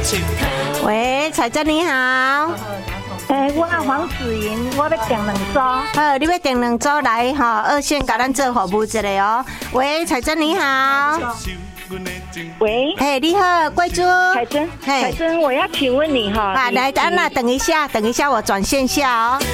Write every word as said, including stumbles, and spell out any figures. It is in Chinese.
喂，彩珍你好。 诶、欸，我黄子莹，我要订两组。 好，你要订两组来吼，二线甲咱做服务一下哦。喂，彩珍你好。 喂， 嘿，你好，贵珠。 彩珍，彩珍，我要请问你哈。 啊，来，安娜，等一下，等一下，我转线下哦。